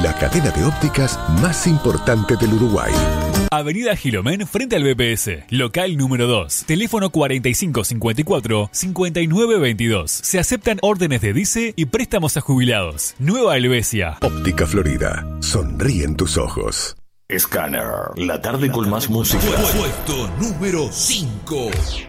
la cadena de ópticas más importante del Uruguay. Avenida Gilomén frente al BPS, local número 2, teléfono 4554-5922. Se aceptan órdenes de DICE y préstamos a jubilados. Nueva Helvecia. Óptica Florida, sonríen tus ojos. Scanner, la tarde con más música. Puesto número 5.